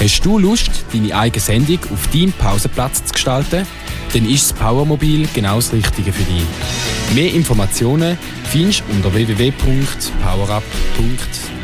Hast du Lust, deine eigene Sendung auf deinem Pausenplatz zu gestalten? Dann ist das Powermobil genau das Richtige für dich. Mehr Informationen findest du unter www.powerup.ch.